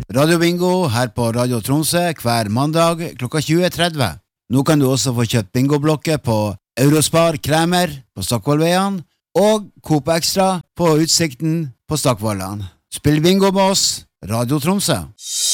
Radio Bingo her på Radio Tromsø hver mandag klokka 20:30. Nå kan du også få kjøpt bingoblokker på Eurospar Kremer på Stokkvollveien og Coop Extra på Utsikten på Stokkvollan. Spill bingo med oss, Radio Tromsø.